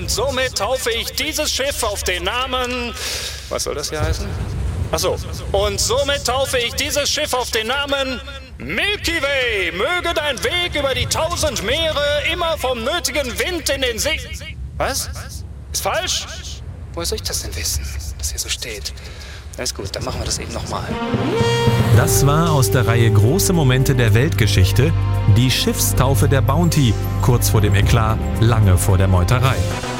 Und somit taufe ich dieses Schiff auf den Namen... Was soll das hier heißen? Achso. Und somit taufe ich dieses Schiff auf den Namen... Milky Way. Möge dein Weg über die 1000 Meere immer vom nötigen Wind in den See... Was? Ist falsch? Woher soll ich das denn wissen, dass hier so steht? Alles gut, dann machen wir das eben nochmal. Das war aus der Reihe Große Momente der Weltgeschichte die Schiffstaufe der Bounty, kurz vor dem Eklat, lange vor der Meuterei.